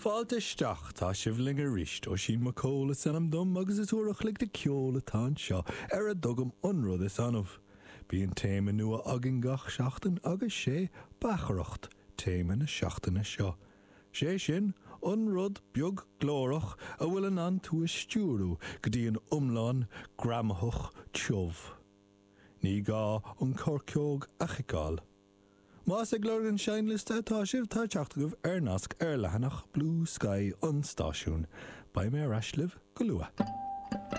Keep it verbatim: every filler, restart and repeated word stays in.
Fáilte isteach tá sibhling a rist ó sin mo cóla san am dom agus is uach lig de ceola tá seo ar a dogam onrud is anmh. Bíon téime nua agin gach seachtain agus sé bacharacht téime na seachtainna seo. Sé sin onrud beag glórach a bhfuil an an tú stúrú go dtí an umláin gramthach teomh. Ní gá an corceog a chiáil. Más ag glór an seinliste tá sibh tá teachta goibh ar nasc ar lehanach Blue Sky an stáisiún. Ba mé reislih go luath.